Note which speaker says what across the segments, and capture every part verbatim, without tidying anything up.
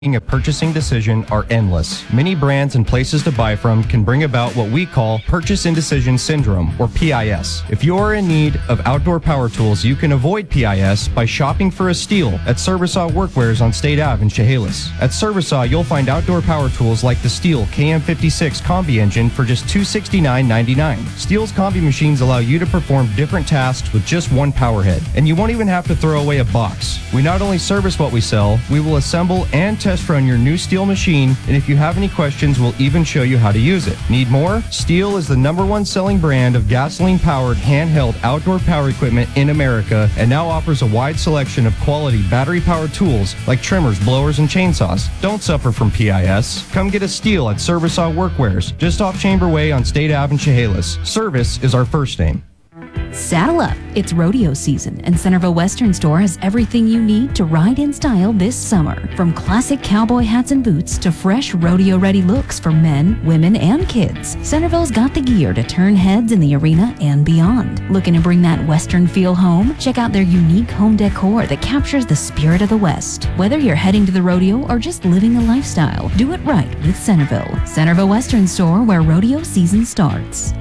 Speaker 1: A purchasing decision are endless. Many brands and places to buy from can bring about what we call purchase indecision syndrome, or P I S. If you are in need of outdoor power tools, you can avoid P I S by shopping for a Stihl at Servisaw Workwears on State Avenue in Chehalis. At Servisaw, you'll find outdoor power tools like the Stihl K M fifty-six Combi engine for just two hundred sixty-nine dollars and ninety-nine cents. Stihl's Combi machines allow you to perform different tasks with just one power head, and you won't even have to throw away a box. We not only service what we sell, we will assemble and test run your new Stihl machine, and if you have any questions, we'll even show you how to use it. Need more? Stihl is the number one selling brand of gasoline-powered handheld outdoor power equipment in America, and now offers a wide selection of quality battery-powered tools like trimmers, blowers, and chainsaws. Don't suffer from P I S. Come get a Stihl at Servisaw Workwears, just off Chamber Way on State Avenue in Chehalis. Service is our first name.
Speaker 2: Saddle up. It's rodeo season, and Centerville Western Store has everything you need to ride in style this summer. From classic cowboy hats and boots to fresh rodeo-ready looks for men, women, and kids, Centerville's got the gear to turn heads in the arena and beyond. Looking to bring that Western feel home? Check out their unique home decor that captures the spirit of the West. Whether you're heading to the rodeo or just living the lifestyle, do it right with Centerville. Centerville Western Store, where rodeo season starts.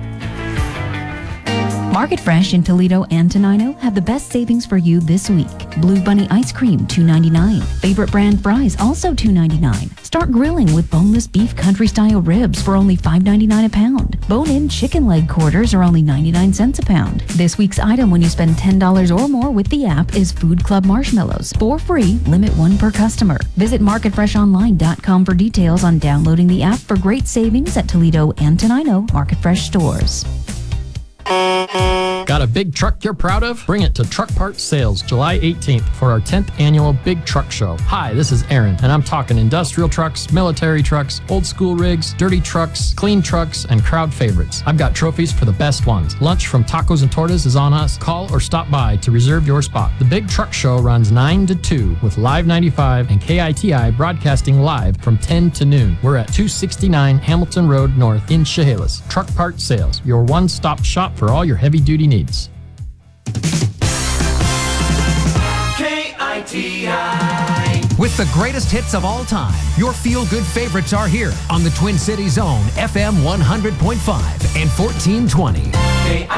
Speaker 2: Market Fresh in Toledo and Tenino have the best savings for you this week. Blue Bunny ice cream, two ninety-nine. Favorite brand fries, also two ninety-nine. Start grilling with boneless beef country-style ribs for only five ninety-nine a pound. Bone-in chicken leg quarters are only ninety-nine cents a pound. This week's item when you spend ten dollars or more with the app is Food Club marshmallows for free, limit one per customer. Visit market fresh online dot com for details on downloading the app for great savings at Toledo and Tenino Market Fresh stores.
Speaker 3: Got a big truck you're proud of? Bring it to Truck Parts Sales July eighteenth for our tenth annual Big Truck Show. Hi, this is Aaron, and I'm talking industrial trucks, military trucks, old school rigs, dirty trucks, clean trucks, and crowd favorites. I've got trophies for the best ones. Lunch from Tacos and Tortas is on us. Call or stop by to reserve your spot. The Big Truck Show runs nine to two with Live ninety-five and K I T I broadcasting live from ten to noon. We're at two sixty-nine Hamilton Road North in Chehalis. Truck Parts Sales, your one-stop shop for all your heavy-duty needs.
Speaker 4: K I T I.
Speaker 5: With the greatest hits of all time, your feel-good favorites are here on the Twin Cities own F M one hundred point five and fourteen twenty.
Speaker 4: K I T I.